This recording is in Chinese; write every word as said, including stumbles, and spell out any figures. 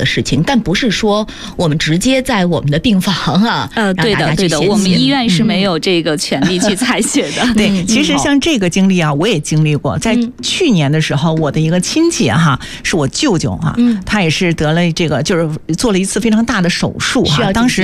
事情，但不是说我们直接在我们的病房啊， 呃，对的，对的，我们医院是没有这个权利去采血的。 嗯、对，其实像这个经历啊，我也经历过。在去年的时候，我的一个亲戚哈，是我舅舅哈，嗯、他也是得了这个，就是做了一次非常大的手术哈，当时